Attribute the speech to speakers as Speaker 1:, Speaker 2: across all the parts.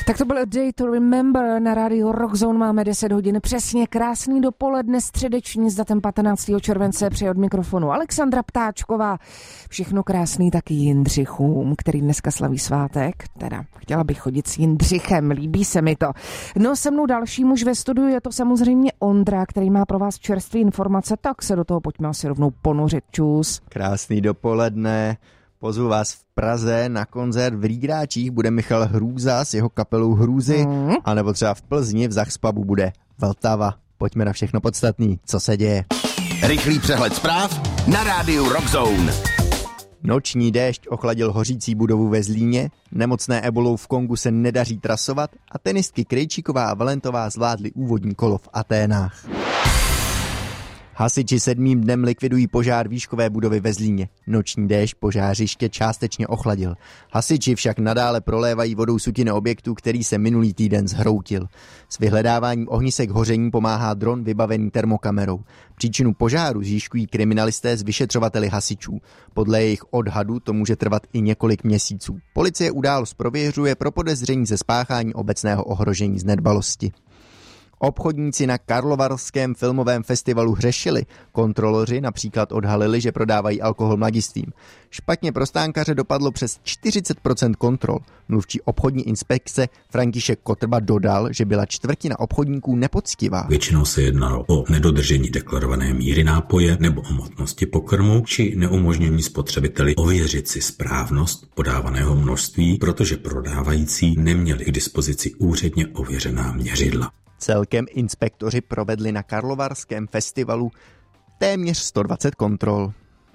Speaker 1: Tak to byl A Day to Remember. Na rádiu Rockzone máme 10 hodin přesně. Krásný dopoledne středeční s datem 15. července. Při od mikrofonu Alexandra Ptáčková. Všechno krásný taky Jindřichům, který dneska slaví svátek. Teda chtěla bych chodit s Jindřichem, líbí se mi to. No, se mnou další muž ve studiu je to samozřejmě Ondra, který má pro vás čerstvé informace, tak se do toho pojďme asi rovnou ponořit. Čus.
Speaker 2: Krásný dopoledne. Pozvu vás v Praze na koncert v Rýgráčích, bude Michal Hrůza s jeho kapelou Hrůzy, anebo třeba v Plzni v Zachspubu bude Vltava. Pojďme na všechno podstatný, co se děje.
Speaker 3: Rychlý přehled zpráv na rádiu Rockzone.
Speaker 2: Noční déšť ochladil hořící budovu ve Zlíně, nemocné ebolou v Kongu se nedaří trasovat a tenistky Krejčíková a Valentová zvládly úvodní kolo v Aténách. Hasiči 7. dnem likvidují požár výškové budovy ve Zlíně. Noční déšť požářiště částečně ochladil. Hasiči však nadále prolévají vodou sutiny objektu, který se minulý týden zhroutil. S vyhledáváním ohnisek hoření pomáhá dron vybavený termokamerou. Příčinu požáru zjišťují kriminalisté s vyšetřovateli hasičů. Podle jejich odhadu to může trvat i několik měsíců. Policie událost prověřuje pro podezření ze spáchání obecného ohrožení z nedbalosti. Obchodníci na Karlovarském filmovém festivalu hřešili. Kontroloři například odhalili, že prodávají alkohol mladistvým. Špatně pro stánkaře dopadlo přes 40% kontrol. Mluvčí obchodní inspekce František Kotrba dodal, že byla čtvrtina obchodníků nepoctivá.
Speaker 4: Většinou se jednalo o nedodržení deklarované míry nápoje nebo o hmotnosti pokrmu či neumožnění spotřebiteli ověřit si správnost podávaného množství, protože prodávající neměli k dispozici úředně ověřená měřidla.
Speaker 2: Celkem inspektoři provedli na Karlovarském festivalu téměř 120 kontrol.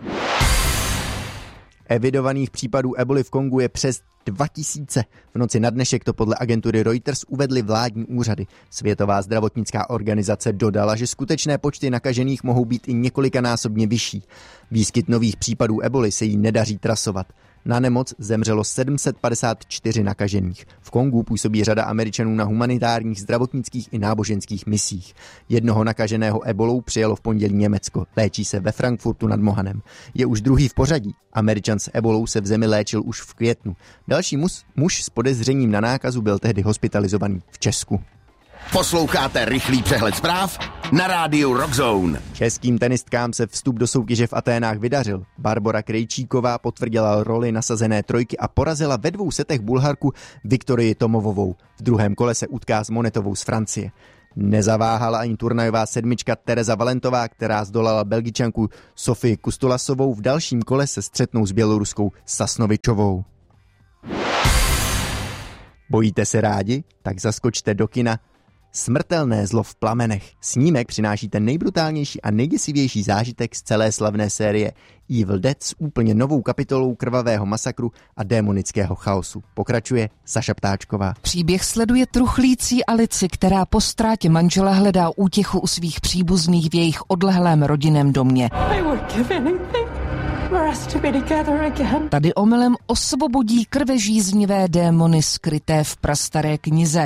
Speaker 2: Evidovaných případů eboli v Kongu je přes 2000. V noci na dnešek to podle agentury Reuters uvedly vládní úřady. Světová zdravotnická organizace dodala, že skutečné počty nakažených mohou být i několikanásobně vyšší. Výskyt nových případů eboli se jí nedaří trasovat. Na nemoc zemřelo 754 nakažených. V Kongu působí řada Američanů na humanitárních, zdravotnických i náboženských misích. Jednoho nakaženého ebolou přijelo v pondělí Německo. Léčí se ve Frankfurtu nad Mohanem. Je už druhý v pořadí. Američan s ebolou se v zemi léčil už v květnu. Další muž s podezřením na nákazu byl tehdy hospitalizovaný v Česku.
Speaker 3: Posloucháte rychlý přehled zpráv na rádiu Rockzone.
Speaker 2: Českým tenistkám se vstup do soutěže v Aténách vydařil. Barbora Krejčíková potvrdila roli nasazené trojky a porazila ve 2 setech Bulharku Viktorii Tomovovou. V druhém kole se utká s Monetovou z Francie. Nezaváhala ani turnajová sedmička Tereza Valentová, která zdolala Belgičanku Sofii Kustulasovou. V dalším kole se střetnou s běloruskou Sasnovičovou. Bojíte se rádi? Tak zaskočte do kina Smrtelné zlo v plamenech. Snímek přináší ten nejbrutálnější a nejděsivější zážitek z celé slavné série Evil Dead s úplně novou kapitolou krvavého masakru a démonického chaosu. Pokračuje Saša Ptáčková.
Speaker 1: Příběh sleduje truchlící Alici, která po ztrátě manžela hledá útěchu u svých příbuzných v jejich odlehlém rodinném domě. Tady omylem osvobodí krvežíznivé démony skryté v prastaré knize.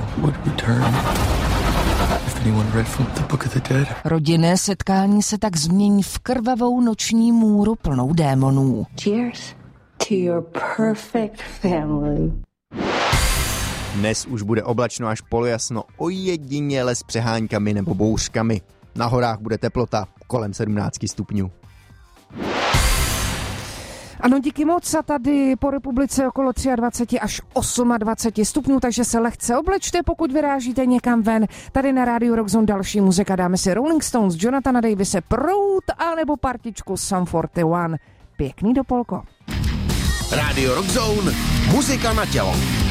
Speaker 1: Rodinné setkání se tak změní v krvavou noční můru plnou démonů.
Speaker 5: Cheers to your perfect family.
Speaker 2: Dnes už bude oblačno až polojasno, ojediněle s přeháňkami nebo bouřkami. Na horách bude teplota kolem 17 stupňů.
Speaker 1: Ano, díky moc a tady po republice okolo 23 až 28 stupňů, takže se lehce oblečte, pokud vyrážíte někam ven. Tady na rádiu Rockzone další muzika, dáme si Rolling Stones, Jonathana Davise, Proud a nebo partičku Sum 41. Pěkný dopolko.
Speaker 3: Rádio Rockzone, muzika na tělo.